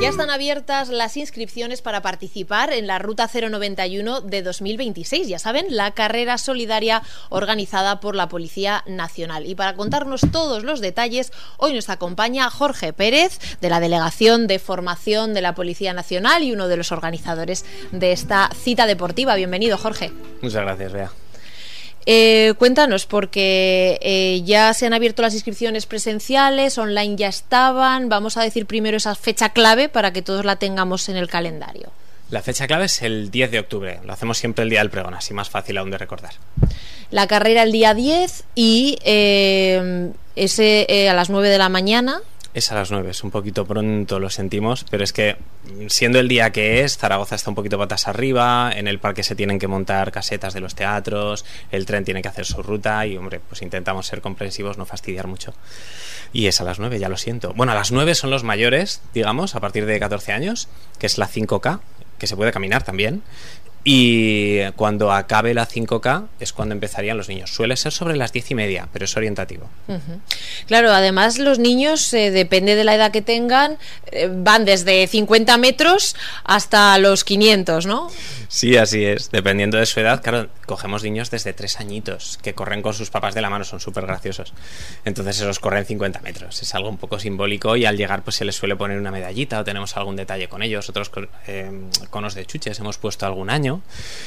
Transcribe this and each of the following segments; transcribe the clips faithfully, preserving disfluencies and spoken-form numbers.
Ya están abiertas las inscripciones para participar en la Ruta cero noventa y uno de dos mil veintiséis. Ya saben, la carrera solidaria organizada por la Policía Nacional. Y para contarnos todos los detalles, hoy nos acompaña Jorge Pérez, de la Delegación de Formación de la Policía Nacional y uno de los organizadores de esta cita deportiva. Bienvenido, Jorge. Muchas gracias, Bea. Eh, cuéntanos, porque eh, ya se han abierto las inscripciones presenciales, online ya estaban. Vamos a decir primero esa fecha clave para que todos la tengamos en el calendario. La fecha clave es el diez de octubre, lo hacemos siempre el día del pregón, así más fácil aún de recordar. La carrera el día diez y eh, ese eh, a las nueve de la mañana. Es a las nueve, es un poquito pronto, lo sentimos, pero es que siendo el día que es, Zaragoza está un poquito patas arriba, en el parque se tienen que montar casetas de los teatros, el tren tiene que hacer su ruta y, hombre, pues intentamos ser comprensivos, no fastidiar mucho. Y es a las nueve, ya lo siento. Bueno, a las nueve son los mayores, digamos, a partir de catorce años, que es la cinco K, que se puede caminar también. Y cuando acabe la cinco K es cuando empezarían los niños. Suele ser sobre las diez y media, pero es orientativo. Uh-huh. Claro, además los niños, eh, depende de la edad que tengan, eh, van desde cincuenta metros hasta los quinientos, ¿no? Sí, así es. Dependiendo de su edad, claro, cogemos niños desde tres añitos que corren con sus papás de la mano, son súper graciosos. Entonces esos corren cincuenta metros. Es algo un poco simbólico y al llegar pues se les suele poner una medallita o tenemos algún detalle con ellos. Otros eh, conos de chuches hemos puesto algún año.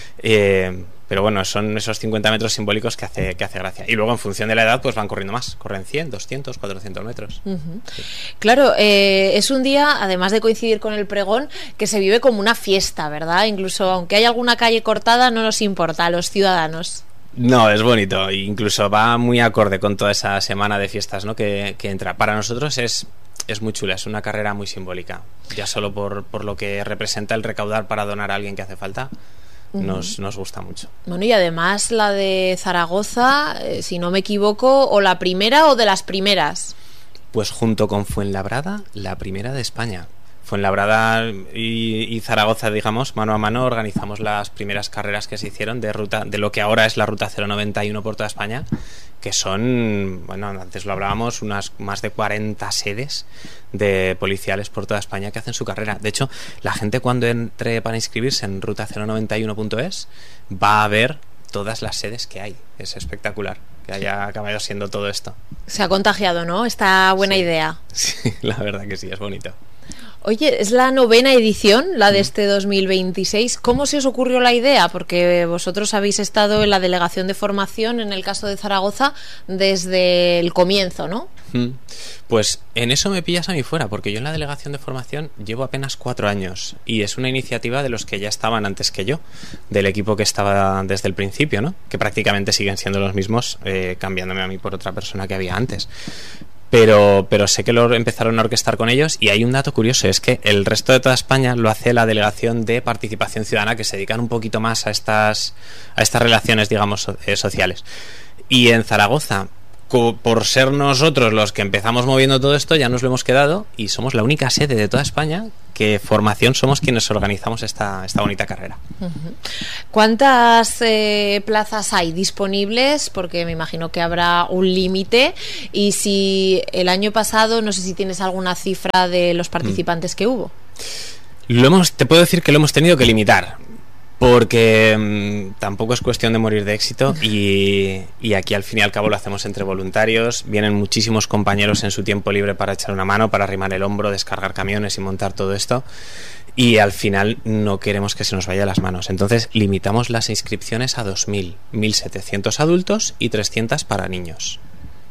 Eh, pero bueno, son esos cincuenta metros simbólicos que hace, que hace gracia. Y luego en función de la edad pues van corriendo más, corren cien, doscientos, cuatrocientos metros. Uh-huh. Sí. Claro, eh, es un día, además de coincidir con el pregón, que se vive como una fiesta, ¿verdad? Incluso aunque haya alguna calle cortada, no nos importa a los ciudadanos. No, es bonito, incluso va muy acorde con toda esa semana de fiestas, ¿no? que, que entra. Para nosotros es... Es muy chula, es una carrera muy simbólica. Ya solo por, por lo que representa el recaudar para donar a alguien que hace falta, uh-huh. nos, nos gusta mucho. Bueno, y además la de Zaragoza, eh, si no me equivoco, o la primera o de las primeras. Pues junto con Fuenlabrada, la primera de España. Fuenlabrada y, y Zaragoza, digamos, mano a mano organizamos las primeras carreras que se hicieron de ruta, de lo que ahora es la Ruta cero noventa y uno por toda España, que son, bueno, antes lo hablábamos, unas más de cuarenta sedes de policiales por toda España que hacen su carrera. De hecho, la gente cuando entre para inscribirse en ruta cero noventa y uno punto es va a ver todas las sedes que hay. Es espectacular que haya acabado siendo todo esto. Se ha contagiado, ¿no? Esta buena sí. idea. Sí, la verdad que sí, es bonito. Oye, es la novena edición, la de este dos mil veintiséis. ¿Cómo se os ocurrió la idea? Porque vosotros habéis estado en la Delegación de Formación, en el caso de Zaragoza, desde el comienzo, ¿no? Pues en eso me pillas a mí fuera, porque yo en la Delegación de Formación llevo apenas cuatro años y es una iniciativa de los que ya estaban antes que yo, del equipo que estaba desde el principio, ¿no? Que prácticamente siguen siendo los mismos, eh, cambiándome a mí por otra persona que había antes. Pero, pero sé que lo empezaron a orquestar con ellos y hay un dato curioso, es que el resto de toda España lo hace la Delegación de Participación Ciudadana, que se dedican un poquito más a estas, a estas relaciones, digamos, so, eh, sociales. Y en Zaragoza, co- por ser nosotros los que empezamos moviendo todo esto, ya nos lo hemos quedado y somos la única sede de toda España que Formación somos quienes organizamos esta, esta bonita carrera. Uh-huh. ¿Cuántas eh, plazas hay disponibles? Porque me imagino que habrá un límite. Y si el año pasado, no sé si tienes alguna cifra de los participantes mm. que hubo. Lo hemos, te puedo decir que lo hemos tenido que limitar, porque mmm, tampoco es cuestión de morir de éxito y, y aquí al fin y al cabo lo hacemos entre voluntarios. Vienen muchísimos compañeros en su tiempo libre para echar una mano, para arrimar el hombro, descargar camiones y montar todo esto, y al final no queremos que se nos vaya de las manos. Entonces limitamos las inscripciones a dos mil, mil setecientos adultos y trescientos para niños.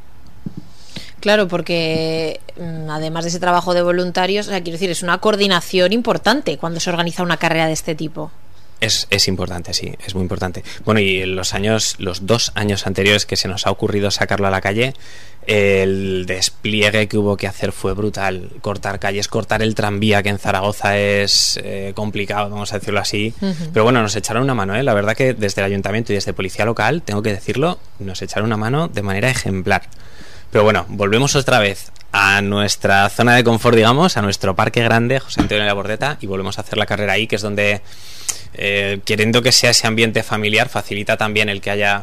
Claro, porque además de ese trabajo de voluntarios, o sea, quiero decir, es una coordinación importante cuando se organiza una carrera de este tipo. Es, es importante, sí, es muy importante. Bueno, y en los años, los dos años anteriores que se nos ha ocurrido sacarlo a la calle, el despliegue que hubo que hacer fue brutal. Cortar calles, cortar el tranvía, que en Zaragoza es eh, complicado, vamos a decirlo así. Uh-huh. Pero bueno, nos echaron una mano, ¿eh? La verdad que desde el ayuntamiento y desde policía local, tengo que decirlo, nos echaron una mano de manera ejemplar. Pero bueno, volvemos otra vez a nuestra zona de confort, digamos, a nuestro parque grande, José Antonio de la Bordeta, y volvemos a hacer la carrera ahí, que es donde, eh, queriendo que sea ese ambiente familiar, facilita también el que haya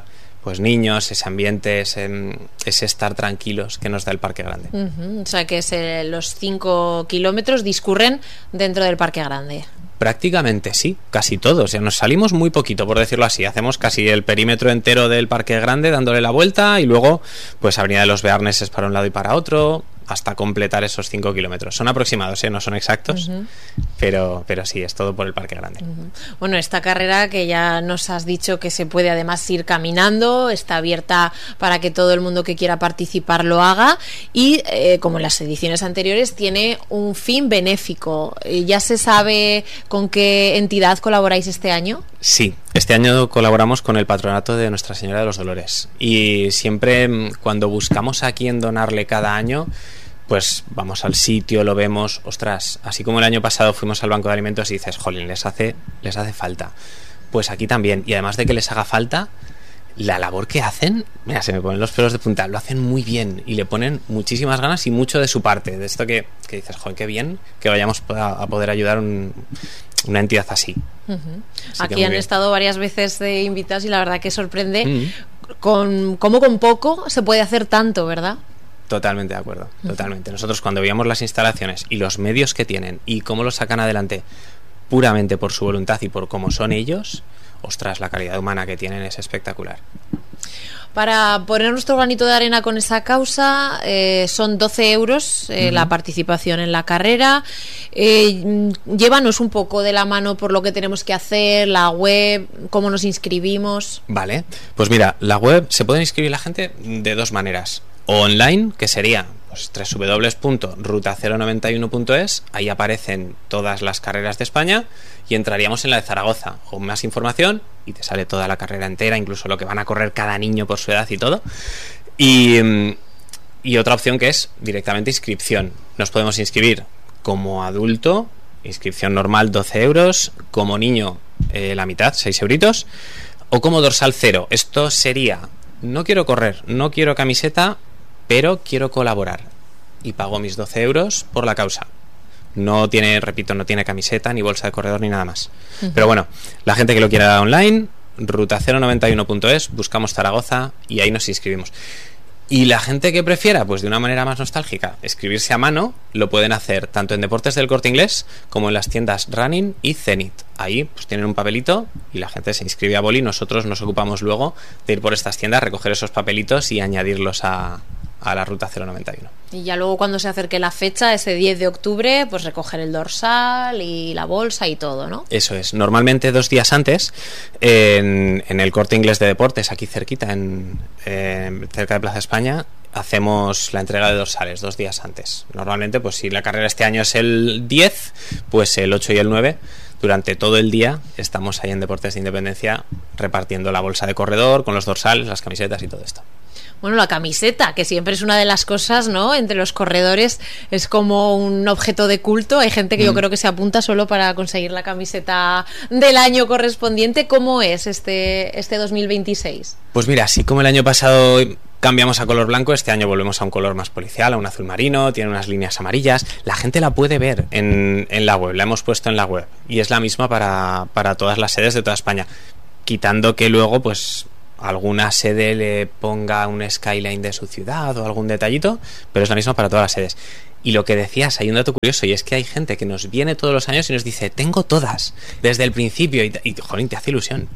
pues niños, ese ambiente, ese, ese estar tranquilos que nos da el Parque Grande. Uh-huh. O sea que es, eh, los cinco kilómetros discurren dentro del Parque Grande. Prácticamente sí, casi todos. O sea, nos salimos muy poquito, por decirlo así. Hacemos casi el perímetro entero del Parque Grande dándole la vuelta y luego pues Avenida de los Bearneses para un lado y para otro, hasta completar esos cinco kilómetros. Son aproximados, ¿eh? No son exactos, uh-huh. pero, pero sí, es todo por el Parque Grande. Uh-huh. Bueno, esta carrera que ya nos has dicho que se puede además ir caminando, está abierta para que todo el mundo que quiera participar lo haga y, eh, como en las ediciones anteriores, tiene un fin benéfico. ¿Ya se sabe con qué entidad colaboráis este año? Sí, este año colaboramos con el Patronato de Nuestra Señora de los Dolores y siempre cuando buscamos a quién donarle cada año, pues vamos al sitio, lo vemos, ostras, así como el año pasado fuimos al Banco de Alimentos y dices, jolín, les hace, les hace falta. Pues aquí también, y además de que les haga falta, la labor que hacen, mira, se me ponen los pelos de punta, lo hacen muy bien y le ponen muchísimas ganas y mucho de su parte, de esto que, que dices, joder, qué bien que vayamos a, a poder ayudar un, una entidad así. Uh-huh. Aquí han bien. estado varias veces de invitados y la verdad que sorprende uh-huh. con cómo con poco se puede hacer tanto, ¿verdad? Totalmente de acuerdo, totalmente. Nosotros cuando veíamos las instalaciones y los medios que tienen y cómo los sacan adelante puramente por su voluntad y por cómo son ellos, ostras, la calidad humana que tienen es espectacular. Para poner nuestro granito de arena con esa causa, eh, son doce euros eh, uh-huh. la participación en la carrera. Eh, llévanos un poco de la mano por lo que tenemos que hacer, la web, cómo nos inscribimos. Vale, pues mira, la web se puede inscribir la gente de dos maneras. O online, que sería pues, doble u doble u doble u punto ruta cero noventa y uno punto es, ahí aparecen todas las carreras de España y entraríamos en la de Zaragoza, o más información y te sale toda la carrera entera, incluso lo que van a correr cada niño por su edad y todo. Y, y otra opción que es directamente inscripción. Nos podemos inscribir como adulto, inscripción normal doce euros, como niño eh, la mitad, seis euritos, o como dorsal cero. Esto sería, no quiero correr, no quiero camiseta, pero quiero colaborar y pago mis doce euros por la causa. No tiene, repito, no tiene camiseta, ni bolsa de corredor, ni nada más. Uh-huh. Pero bueno, la gente que lo quiera online, ruta cero noventa y uno punto es, buscamos Zaragoza y ahí nos inscribimos. Y la gente que prefiera, pues de una manera más nostálgica, escribirse a mano, lo pueden hacer tanto en Deportes del Corte Inglés como en las tiendas Running y Zenit. Ahí pues tienen un papelito y la gente se inscribe a boli. Nosotros nos ocupamos luego de ir por estas tiendas, recoger esos papelitos y añadirlos a... a la ruta cero noventa y uno. Y ya luego cuando se acerque la fecha, ese diez de octubre, pues recoger el dorsal y la bolsa y todo, ¿no? Eso es. Normalmente dos días antes, en, en el Corte Inglés de Deportes, aquí cerquita, en, en cerca de Plaza España, hacemos la entrega de dorsales dos días antes. Normalmente, pues si la carrera este año es el diez, pues el ocho y el nueve, durante todo el día estamos ahí en Deportes de Independencia repartiendo la bolsa de corredor con los dorsales, las camisetas y todo esto. Bueno, la camiseta, que siempre es una de las cosas, ¿no? Entre los corredores es como un objeto de culto. Hay gente que mm. yo creo que se apunta solo para conseguir la camiseta del año correspondiente. ¿Cómo es este, este dos mil veintiséis? Pues mira, así como el año pasado cambiamos a color blanco, este año volvemos a un color más policial, a un azul marino, tiene unas líneas amarillas. La gente la puede ver en, en la web, la hemos puesto en la web. Y es la misma para, para todas las sedes de toda España. Quitando que luego, pues... alguna sede le ponga un skyline de su ciudad o algún detallito, pero es la misma para todas las sedes. Y lo que decías, hay un dato curioso, y es que hay gente que nos viene todos los años y nos dice, tengo todas, desde el principio, y, y jolín, te hace ilusión.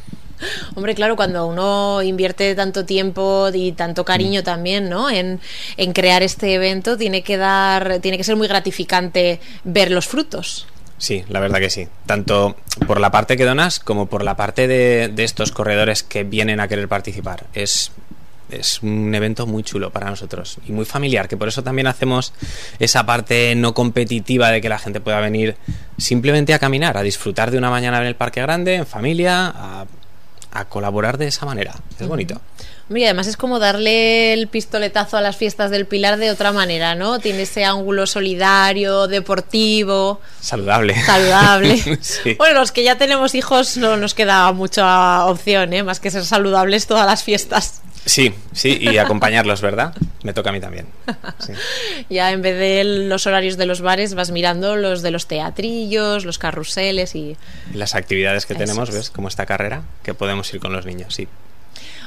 Hombre, claro, cuando uno invierte tanto tiempo y tanto cariño mm. también, ¿no? En, en crear este evento, tiene que dar, tiene que ser muy gratificante ver los frutos. Sí, la verdad que sí. Tanto por la parte que donas como por la parte de, de estos corredores que vienen a querer participar. Es, es un evento muy chulo para nosotros y muy familiar, que por eso también hacemos esa parte no competitiva de que la gente pueda venir simplemente a caminar, a disfrutar de una mañana en el Parque Grande, en familia, a, a colaborar de esa manera. Es bonito. Y además es como darle el pistoletazo a las fiestas del Pilar de otra manera, ¿no? Tiene ese ángulo solidario, deportivo. Saludable. Saludable. Sí. Bueno, los que ya tenemos hijos no nos queda mucha opción, ¿eh? Más que ser saludables todas las fiestas. Sí, sí, y acompañarlos, ¿verdad? Me toca a mí también. Sí. Ya en vez de los horarios de los bares vas mirando los de los teatrillos, los carruseles y... las actividades que Eso tenemos, es. ¿Ves? Como esta carrera, que podemos ir con los niños, sí.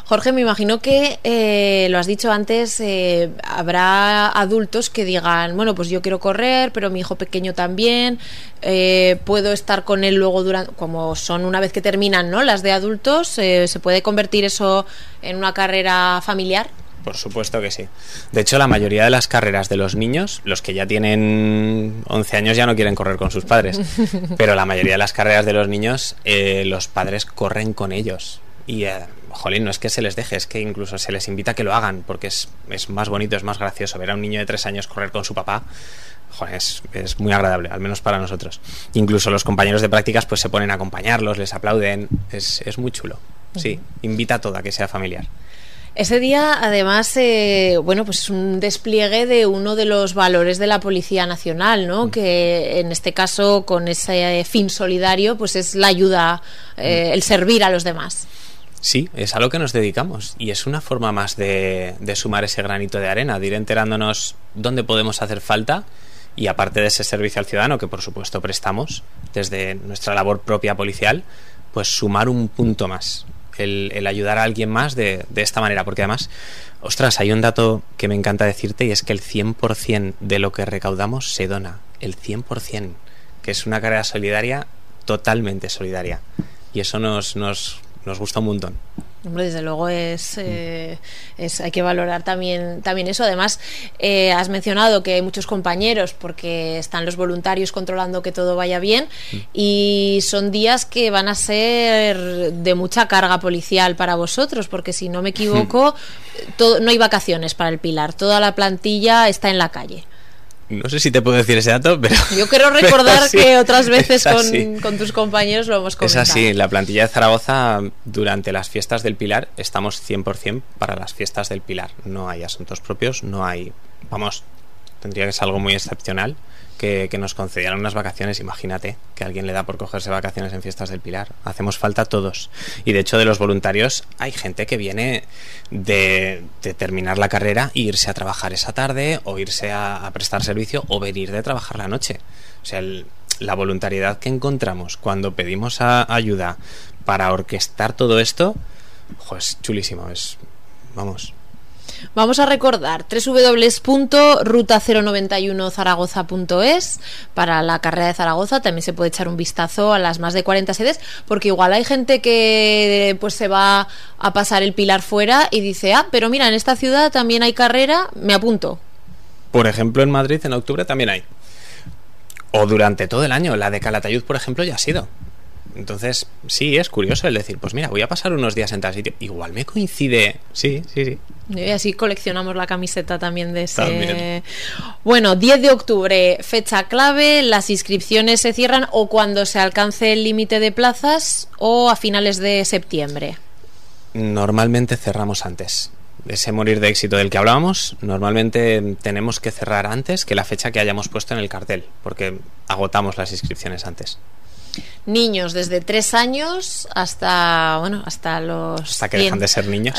Jorge, me imagino que, eh, lo has dicho antes, eh, habrá adultos que digan, bueno, pues yo quiero correr, pero mi hijo pequeño también, eh, puedo estar con él luego durante, como son una vez que terminan, ¿no?, las de adultos, eh, ¿se puede convertir eso en una carrera familiar? Por supuesto que sí. De hecho, la mayoría de las carreras de los niños, los que ya tienen once años ya no quieren correr con sus padres, pero la mayoría de las carreras de los niños, eh, los padres corren con ellos. Y, eh, jolín, no es que se les deje, es que incluso se les invita a que lo hagan, porque es, es más bonito, es más gracioso ver a un niño de tres años correr con su papá. Joder, es, es muy agradable, al menos para nosotros. Incluso los compañeros de prácticas pues se ponen a acompañarlos, les aplauden, es, es muy chulo. Sí, invita a todo a que sea familiar. Ese día, además, eh, bueno, pues es un despliegue de uno de los valores de la Policía Nacional, ¿no? Mm. Que en este caso, con ese fin solidario, pues es la ayuda, eh, mm. el servir a los demás. Sí, es a lo que nos dedicamos y es una forma más de, de sumar ese granito de arena, de ir enterándonos dónde podemos hacer falta y, aparte de ese servicio al ciudadano que por supuesto prestamos desde nuestra labor propia policial, pues sumar un punto más. El, el ayudar a alguien más de, de esta manera, porque además, ostras, hay un dato que me encanta decirte y es que el cien por ciento de lo que recaudamos se dona, el cien por ciento, que es una carrera solidaria totalmente solidaria, y eso nos, nos, nos gusta un montón. Hombre, desde luego es, eh, es hay que valorar también, también eso. Además, eh, has mencionado que hay muchos compañeros porque están los voluntarios controlando que todo vaya bien, mm. y son días que van a ser de mucha carga policial para vosotros, porque si no me equivoco, mm. todo, no hay vacaciones para el Pilar, toda la plantilla está en la calle. No sé si te puedo decir ese dato, pero... Yo quiero recordar sí, que otras veces con, con tus compañeros lo hemos comentado. Es así, la plantilla de Zaragoza durante las fiestas del Pilar estamos cien por ciento para las fiestas del Pilar. No hay asuntos propios, no hay... Vamos, tendría que ser algo muy excepcional que, que nos concedieran unas vacaciones. Imagínate que a alguien le da por cogerse vacaciones en fiestas del Pilar. Hacemos falta todos. Y de hecho, de los voluntarios hay gente que viene de, de terminar la carrera e irse a trabajar esa tarde, o irse a, a prestar servicio, o venir de trabajar la noche. O sea, el, la voluntariedad que encontramos cuando pedimos a, ayuda para orquestar todo esto, pues chulísimo. Es, vamos... Vamos a recordar doble u doble u doble u punto ruta cero noventa y uno zaragoza punto es para la carrera de Zaragoza. También se puede echar un vistazo a las más de cuarenta sedes, porque igual hay gente que pues se va a pasar el Pilar fuera y dice, ah, pero mira, en esta ciudad también hay carrera, me apunto. Por ejemplo, en Madrid en octubre también hay. O durante todo el año, la de Calatayud, por ejemplo, ya ha sido. Entonces, sí, es curioso el decir, pues mira, voy a pasar unos días en tal sitio. Igual me coincide. Sí, sí, sí. Y así coleccionamos la camiseta también de ese... También. Bueno, diez de octubre, fecha clave. Las inscripciones se cierran o cuando se alcance el límite de plazas o a finales de septiembre. Normalmente cerramos antes. Ese morir de éxito del que hablábamos, normalmente tenemos que cerrar antes que la fecha que hayamos puesto en el cartel, porque agotamos las inscripciones antes. Niños desde tres años hasta bueno hasta los hasta que dejan de ser niños.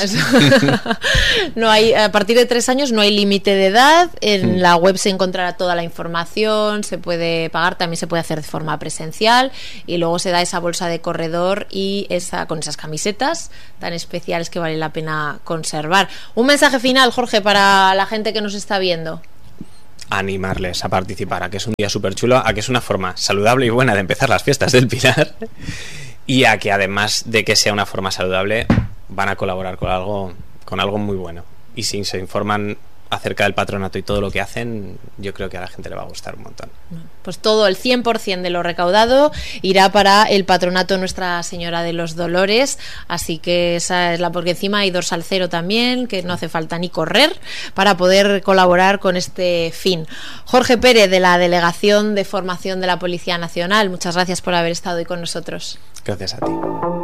No hay, a partir de tres años no hay límite de edad. En mm. la web se encontrará toda la información, se puede pagar, también se puede hacer de forma presencial, y luego se da esa bolsa de corredor y esa con esas camisetas tan especiales que vale la pena conservar. Un mensaje final, Jorge, para la gente que nos está viendo. Animarles a participar, a que es un día súper chulo, a que es una forma saludable y buena de empezar las fiestas del Pilar, y a que además de que sea una forma saludable van a colaborar con algo, con algo muy bueno. Y si se informan acerca del patronato y todo lo que hacen, yo creo que a la gente le va a gustar un montón. Pues todo, el cien por ciento de lo recaudado irá para el patronato Nuestra Señora de los Dolores, así que esa es la, porque encima hay dorsal cero también, que no hace falta ni correr para poder colaborar con este fin. Jorge Pérez, de la Delegación de Formación de la Policía Nacional, muchas gracias por haber estado hoy con nosotros. Gracias a ti.